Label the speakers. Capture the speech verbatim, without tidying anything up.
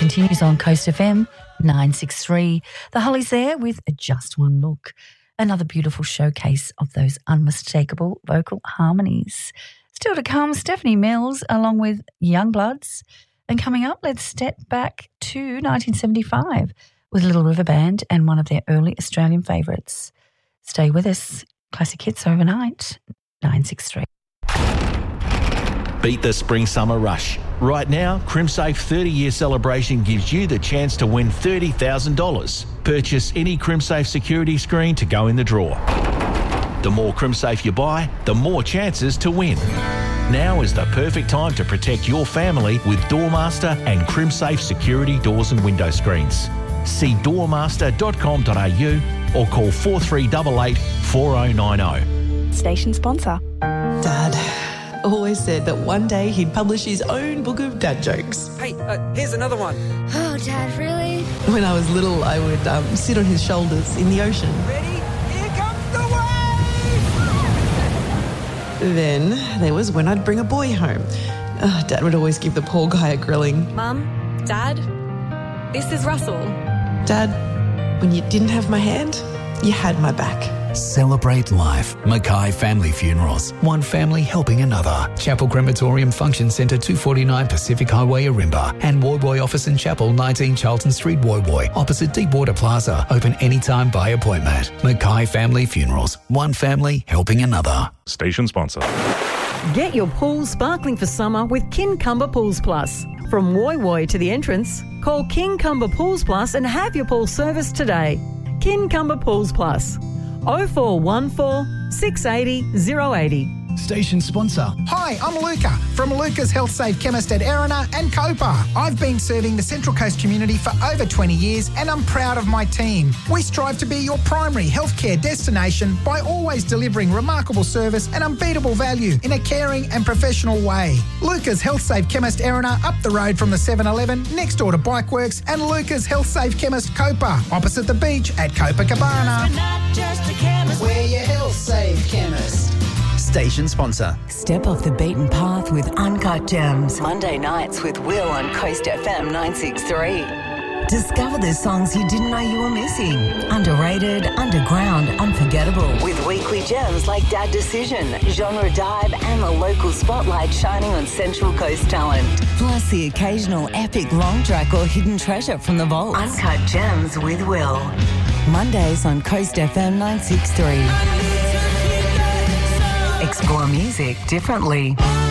Speaker 1: continues on Coast F M nine sixty-three. The Hollies there with Just One Look. Another beautiful showcase of those unmistakable vocal harmonies. Still to come, Stephanie Mills along with Youngbloods. And coming up, let's step back to nineteen seventy-five with Little River Band and one of their early Australian favourites. Stay with us. Classic Hits Overnight, nine sixty-three.
Speaker 2: Beat the spring-summer rush. Right now, CrimSafe thirty-year celebration gives you the chance to win thirty thousand dollars. Purchase any CrimSafe security screen to go in the draw. The more CrimSafe you buy, the more chances to win. Now is the perfect time to protect your family with Doormaster and CrimSafe security doors and window screens. See doormaster dot com dot a u or call four three eight eight, four oh nine oh.
Speaker 3: Station sponsor.
Speaker 4: Dad always said that one day he'd publish his own book of dad jokes.
Speaker 5: Hey, uh, here's another one.
Speaker 3: Oh, Dad, really?
Speaker 4: When I was little, I would um, sit on his shoulders in the ocean.
Speaker 5: Ready? Here comes the wave!
Speaker 4: Then there was when I'd bring a boy home. Oh, Dad would always give the poor guy a grilling.
Speaker 3: Mum, Dad, this is Russell.
Speaker 4: Dad, when you didn't have my hand, you had my back.
Speaker 6: Celebrate life. Mackay Family Funerals. One family helping another. Chapel Crematorium Function Centre, two forty-nine Pacific Highway, Arimba. And Woy Woy Office and Chapel, nineteen Charlton Street, Woy Woy. Opposite Deepwater Plaza. Open anytime by appointment. Mackay Family Funerals. One family helping another.
Speaker 7: Station sponsor.
Speaker 8: Get your pool sparkling for summer with Kincumber Pools Plus. From Woy Woy to the entrance, call Kincumber Pools Plus and have your pool serviced today. Kincumber Pools Plus. oh four one four, six eight zero, zero eight zero.
Speaker 9: Station sponsor. Hi, I'm Luca from Luca's Health Safe Chemist at Erina and Copa. I've been serving the Central Coast community for over twenty years and I'm proud of my team. We strive to be your primary healthcare destination by always delivering remarkable service and unbeatable value in a caring and professional way. Luca's Health Safe Chemist Erina up the road from the seven eleven next door to Bikeworks, and Luca's Health Safe Chemist Copa opposite the beach at Copacabana.
Speaker 10: We're not just a chemist, we're your health safe chemist.
Speaker 11: Station sponsor.
Speaker 12: Step off the beaten path with Uncut Gems. Monday nights with Will on Coast F M nine sixty-three. Discover the songs you didn't know you were missing. Underrated, underground, unforgettable. With weekly gems like Dad Decision, Genre Dive, and the local spotlight shining on Central Coast talent. Plus the occasional epic long track or hidden treasure from the vaults. Uncut Gems with Will. Mondays on Coast F M nine sixty-three. Explore music differently.